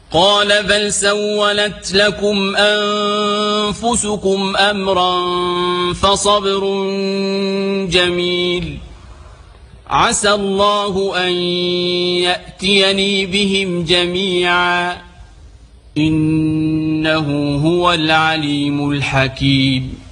قال بل سولت لكم أنفسكم أمرا فصبر جميل عسى الله أن يأتيني بهم جميعا إنه هو العليم الحكيم